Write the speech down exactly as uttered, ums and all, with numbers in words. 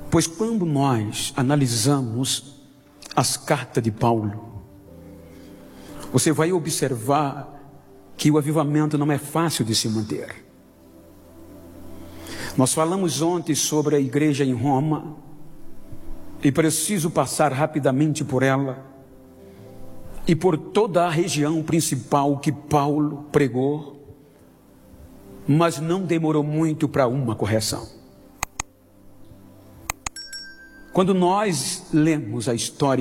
Pois quando nós analisamos as cartas de Paulo, você vai observar que o avivamento não é fácil de se manter. Nós falamos ontem sobre a igreja em Roma, e preciso passar rapidamente por ela, e por toda a região principal que Paulo pregou, mas não demorou muito para uma correção. Quando nós lemos a história